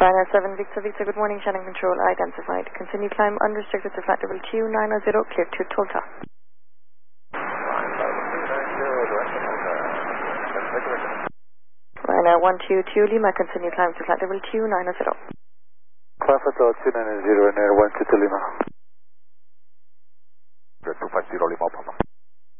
Ryanair 7 Victor Victor, good morning, channel control identified. Continue climb unrestricted to flight level 290, clear to Tulsa. Ryanair 122 Lima, continue climb to flight level 290. Climb for 290, Ryanair 122 Lima. 250 Lima, Papa.